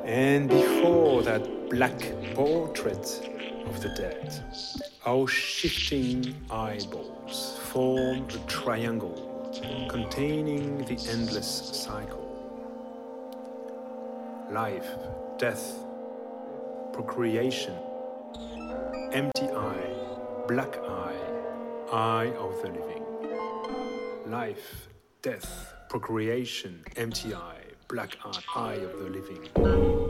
And before that black portrait of the dead, our shifting eyeballs form a triangle containing the endless cycle. Life, death, procreation, empty eye, black eye of the living. Life, death, procreation, empty eye, black eye of the living.